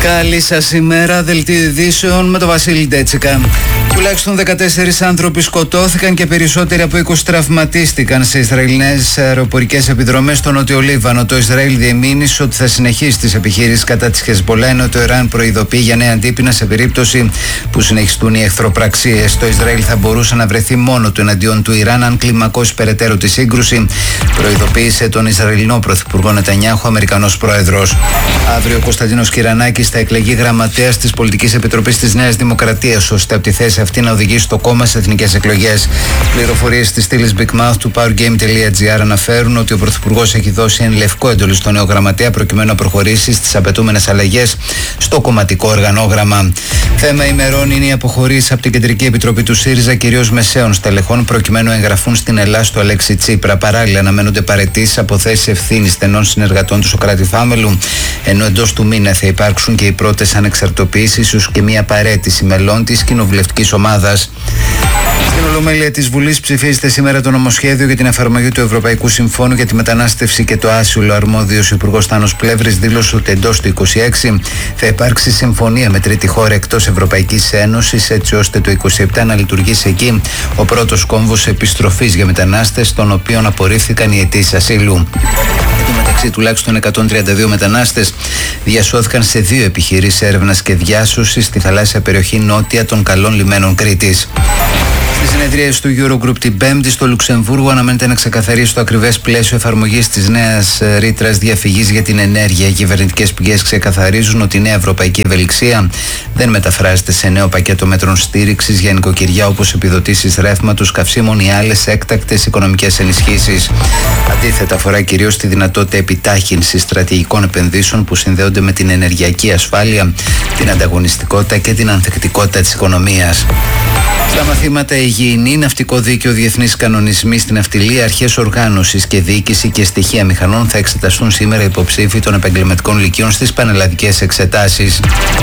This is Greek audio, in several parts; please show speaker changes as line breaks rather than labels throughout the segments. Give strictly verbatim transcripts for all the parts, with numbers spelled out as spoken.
Καλή σας ημέρα, δελτίο ειδήσεων με τον Βασίλη Ντέτσικα. Τουλάχιστον δεκατέσσερις άνθρωποι σκοτώθηκαν και περισσότεροι από είκοσι τραυματίστηκαν σε Ισραηλινές αεροπορικές επιδρομές στο Νότιο Λίβανο. Το Ισραήλ διεμήνυσε ότι θα συνεχίσει τις επιχειρήσεις κατά της Χεσμπολά, ενώ το Ιράν προειδοποιεί για νέα αντίπεινα σε περίπτωση που συνεχιστούν οι εχθροπραξίες. Το Ισραήλ θα μπορούσε να βρεθεί μόνο του εναντίον του Ιράν αν κλιμακώσει περαιτέρω τη σύγκρουση, προειδοποίησε τον Ισραηλινό Πρωθυπουργό Νετανιάχου, Αμερικανός Πρόεδρος. Αύριο ο Κωνσταντίνος Κυρανάκης θα εκλεγεί γραμματέας της Πολιτικής Επιτροπής της Νέας Δημοκρατίας, ώστε από τη θέση αυτή να οδηγήσει το κόμμα σε εθνικές εκλογές. Πληροφορίες της στήλης Big Mouth του powergame.gr αναφέρουν ότι ο Πρωθυπουργός έχει δώσει εν λευκό εντολή στον νέο γραμματέα προκειμένου να προχωρήσει στις απαιτούμενες αλλαγές στο κομματικό οργανόγραμμα. Θέμα ημερών είναι οι αποχωρήσεις από την Κεντρική Επιτροπή του ΣΥΡΙΖΑ, κυρίως μεσαίων στελεχών, προκειμένου να εγγραφούν στην Ελλάδα του Αλέξη Τσίπρα. Παράλληλα, αναμένονται παραιτήσεις από θέσεις ευθύνης στενών συνεργατών του Σωκράτη Φάμελου, ενώ εντός του μήνα θα υπάρξουν και οι πρώτες ανεξαρτοποιήσεις, ίσως και μια παραίτηση μελών της κοινοβουλευτικής ομάδας. Στην Ολομέλεια της Βουλής ψηφίζεται σήμερα το νομοσχέδιο για την εφαρμογή του Ευρωπαϊκού Συμφώνου για τη μετανάστευση και το άσυλο. Ο αρμόδιος Υπουργός Θάνος Πλεύρης δήλωσε ότι εντός του είκοσι έξι θα υπάρξει συμφωνία με τρίτη χώρα εκτός Ευρωπαϊκής Ένωσης, έτσι ώστε το είκοσι επτά να λειτουργήσει εκεί ο πρώτος κόμβος επιστροφής για μετανάστες, τον οποίον απορρίφθηκαν οι αιτήσεις ασύλου. Εν τω μεταξύ, τουλάχιστον εκατόν τριάντα δύο μετανάστες διασώθηκαν σε δύο επιχειρήσεις έρευνας και διάσωσης στη θαλάσσια περιοχή νότια των καλών λιμένων Κρήτης. Στη συνεδρίαση του Eurogroup την Πέμπτη στο Λουξεμβούργο αναμένεται να ξεκαθαρίσει το ακριβές πλαίσιο εφαρμογής της νέας ρήτρας διαφυγής για την ενέργεια. Οι κυβερνητικές πηγές ξεκαθαρίζουν ότι η νέα ευρωπαϊκή ευελιξία δεν μεταφράζεται σε νέο πακέτο μέτρων στήριξης για νοικοκυριά, όπως επιδοτήσεις ρεύματος, καυσίμων ή άλλες έκτακτες οικονομικές ενισχύσεις. Αντίθετα, αφορά κυρίως τη δυνατότητα επιτάχυνσης στρατηγικών επενδύσεων που συνδέονται με την ενεργειακή ασφάλεια, την ανταγωνιστικότητα και την ανθεκτικότητα της οικονομίας. Στα μαθήματα υγιεινή, ναυτικό δίκαιο, διεθνείς κανονισμοί στην ναυτιλία, αρχές οργάνωσης και διοίκηση και στοιχεία μηχανών θα εξεταστούν σήμερα υποψήφοι των επαγγελματικών λυκείων στις πανελλαδικές εξετάσεις.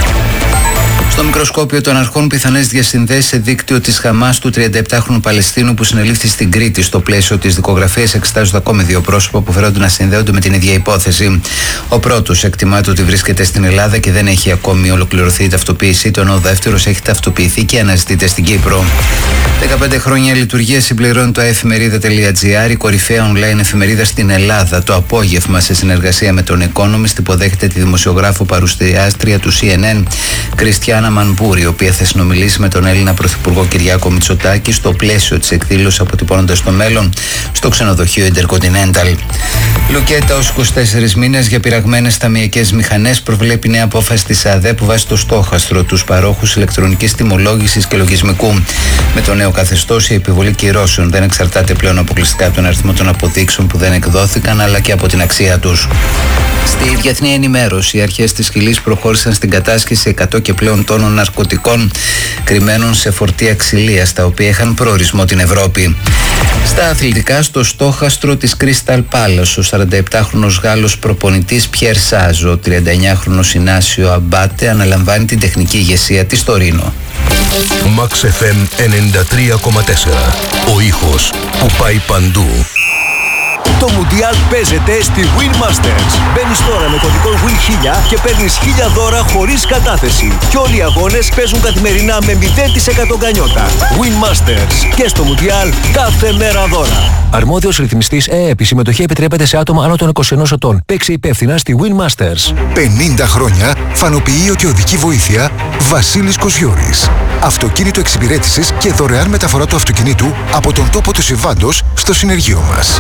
Στο μικροσκόπιο των αρχών, πιθανές διασυνδέσεις σε δίκτυο της Χαμάς του τριανταεπτάχρονου Παλαιστίνου που συνελήφθη στην Κρήτη. Στο πλαίσιο της δικογραφίας εξετάζονται ακόμη δύο πρόσωπα που φέρονται να συνδέονται με την ίδια υπόθεση. Ο πρώτος εκτιμάται ότι βρίσκεται στην Ελλάδα και δεν έχει ακόμη ολοκληρωθεί η ταυτοποίησή του, ενώ ο δεύτερος έχει ταυτοποιηθεί και αναζητείται στην Κύπρο. δεκαπέντε χρόνια λειτουργία συμπληρώνει το εφημερίδα.gr, η κορυφαία online εφημερίδα στην Ελλάδα. Το απόγευμα, σε συνεργασία με τον Economist, υποδέχεται τη δημοσιογράφο παρουσιάστρια του σι εν εν, Κριστιάνα Μανπούρη, η οποία θα συνομιλήσει με τον Έλληνα Πρωθυπουργό Κυριάκο Μητσοτάκη στο πλαίσιο της εκδήλωσης αποτυπώνοντας το μέλλον στο ξενοδοχείο Intercontinental. Λουκέτα ως είκοσι τέσσερις μήνες για πειραγμένες ταμειακές μηχανές, προβλέπει νέα απόφαση της ΑΔΕ που βάζει το στόχαστρο τους παρόχους ηλεκτρονικής τιμολόγησης και λογισμικού. Με το νέο καθεστώς, η επιβολή κυρώσεων δεν εξαρτάται πλέον αποκλειστικά από τον αριθμό των αποδείξεων που δεν εκδόθηκαν, αλλά και από την αξία τους. Στη διεθνή ενημέρωση, οι αρχές της Χιλής προχώρησαν στην κατάσχεση εκατό και πλέον τόνων ναρκωτικών κρυμμένων σε φορτία ξυλίας, τα οποία είχαν προορισμό την Ευρώπη. Στα αθλητικά, στο στόχαστρο της Crystal Palace, ο σαρανταεπτάχρονος Γάλλος προπονητής Πιέρ Σάζο, ο τριανταεννιάχρονος Ινάσιο Αμπάτε αναλαμβάνει την τεχνική ηγεσία της Τωρίνο.
Max εφ εμ ενενήντα τρία κόμμα τέσσερα. Ο ήχος που πάει παντού.
Το Μουντιάλ παίζεται στη Win Masters. Μπαίνεις τώρα με κωδικό Win χίλια και παίρνεις χίλια δώρα χωρίς κατάθεση. Και όλοι οι αγώνες παίζουν καθημερινά με μηδέν τοις εκατό γκανιότα. Win Masters. Και στο Μουντιάλ κάθε μέρα δώρα. Αρμόδιος ρυθμιστής ΕΕΠ. Η συμμετοχή επιτρέπεται σε άτομα άνω των είκοσι ενός ετών. Παίξε υπεύθυνα στη Win Masters.
πενήντα χρόνια φανοποιείο και οδική βοήθεια Βασίλης Κοσιώρης. Αυτοκίνητο εξυπηρέτησης και δωρεάν μεταφορά του αυτοκινήτου από τον τόπο του συμβάντος στο συνεργείο μας.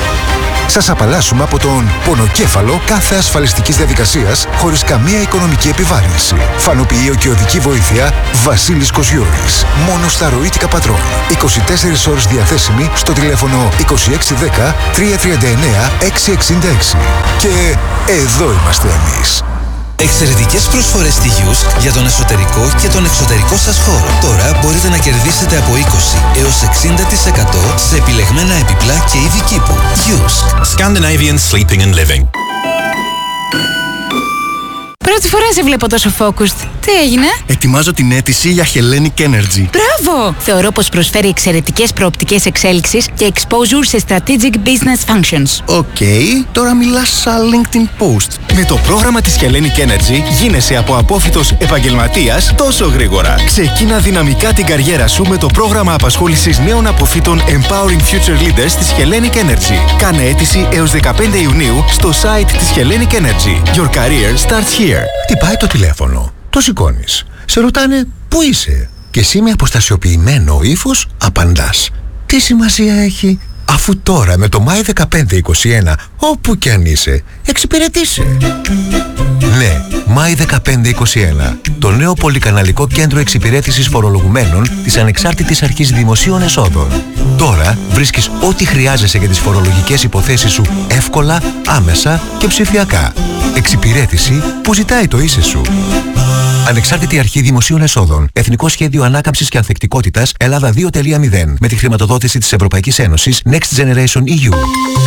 Σας απαλλάσσουμε από τον πονοκέφαλο κάθε ασφαλιστικής διαδικασίας χωρίς καμία οικονομική επιβάρυνση. Φανοποιείο και οδική βοήθεια Βασίλης Κοσιώρης. Μόνο στα ροήτικα πατρών. είκοσι τέσσερις ώρες διαθέσιμη στο τηλέφωνο είκοσι έξι δέκα τριακόσια τριάντα εννέα εξακόσια εξήντα έξι. Και εδώ είμαστε εμείς.
Εξαιρετικές προσφορές στη Γιούσκ για τον εσωτερικό και τον εξωτερικό σας χώρο. Τώρα μπορείτε να κερδίσετε από είκοσι έως εξήντα τοις εκατό σε επιλεγμένα επιπλά και είδη κήπου. Γιούσκ.
Scandinavian Sleeping and Living.
Πρώτη φορά σε βλέπω τόσο focused.
Τι έγινε?
Ετοιμάζω την αίτηση για Hellenic Energy.
Μπράβο! Θεωρώ πως προσφέρει εξαιρετικές προοπτικές εξέλιξης και exposure σε strategic business functions.
Οκ, okay, τώρα μιλάς σαν LinkedIn post. Με το πρόγραμμα της Hellenic Energy γίνεσαι από απόφοιτος επαγγελματίας τόσο γρήγορα. Ξεκίνα δυναμικά την καριέρα σου με το πρόγραμμα απασχόλησης νέων αποφύτων Empowering Future Leaders της Hellenic Energy. Κάνε αίτηση έως δεκαπέντε Ιουνίου στο site της Hellenic Energy. Your career starts here.
Χτυπάει το τηλέφωνο. Το σηκώνεις. Σε ρωτάνε πού είσαι. Και εσύ με αποστασιοποιημένο ύφος απαντάς. Τι σημασία έχει, αφού τώρα με το Μάη δεκαπέντε είκοσι ένα, όπου κι αν είσαι, εξυπηρετείσαι. Ναι, Μάη δεκαπέντε είκοσι ένα. Το νέο πολυκαναλικό κέντρο εξυπηρέτησης φορολογουμένων της Ανεξάρτητης Αρχής Δημοσίων Εσόδων. Τώρα βρίσκεις ό,τι χρειάζεσαι για τις φορολογικές υποθέσεις σου εύκολα, άμεσα και ψηφιακά. Εξυπηρέτηση που ζητάει το είσαι σου. Ανεξάρτητη Αρχή Δημοσίων Εσόδων. Εθνικό Σχέδιο Ανάκαμψης και Ανθεκτικότητας Ελλάδα δύο τελεία μηδέν. Με τη χρηματοδότηση της Ευρωπαϊκής Ένωσης Next Generation ι γιου.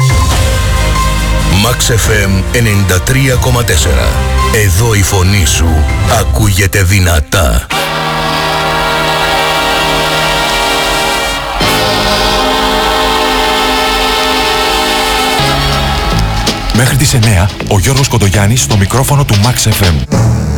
Max εφ εμ ενενήντα τρία κόμμα τέσσερα. Εδώ η φωνή σου ακούγεται δυνατά.
Μέχρι τις εννιά ο Γιώργος Κοντογιάννης στο μικρόφωνο του Max εφ εμ.